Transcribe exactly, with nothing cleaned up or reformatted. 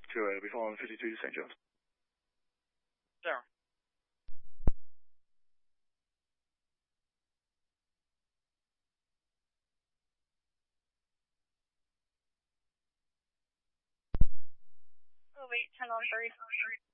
to uh, be following fifty-two to Saint Joe's. There. Oh wait, ten on three.